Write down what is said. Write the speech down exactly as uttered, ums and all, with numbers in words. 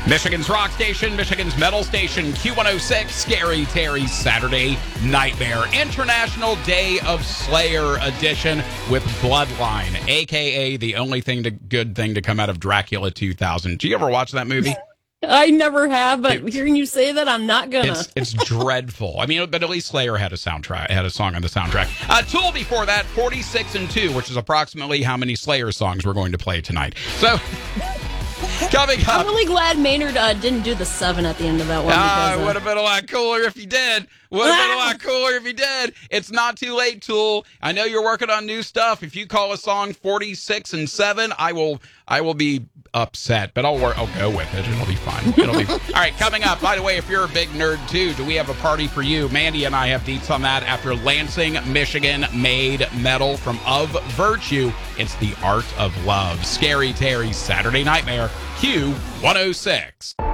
Michigan's rock station, Michigan's metal station, Q one oh six, Scary Terry's Saturday Nightmare. International Day of Slayer edition with Bloodline, a k a the only thing to, good thing to come out of Dracula two thousand. Do you ever watch that movie? I never have, but It- hearing you say that, I'm not gonna. It's it's dreadful. I mean, but at least Slayer had a soundtrack, had a song on the soundtrack. Uh, Tool before that, forty-six and two, which is approximately how many Slayer songs we're going to play tonight. So, coming up. I'm really glad Maynard uh, didn't do the seven at the end of that one. Ah, because, it uh, would have been a lot cooler if you did. Would have been a lot cooler if you did. It's not too late, Tool. I know you're working on new stuff. If you call a song forty-six and seven, I will I will be upset, but I'll work, I'll go with it. It'll be fun. It'll be fun. All right, coming up. By the way, if you're a big nerd too, do we have a party for you? Mandy and I have deets on that after Lansing, Michigan made metal from Of Virtue. It's the Art of Love. Scary Terry's Saturday Nightmare, Q one oh six.